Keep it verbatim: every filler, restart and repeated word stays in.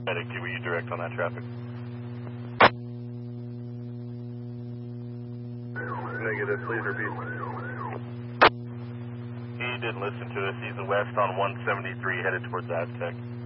Medic, were you direct on that traffic? Negative, please repeat. He didn't listen to us. He's west on one seventy-three headed towards Aztec.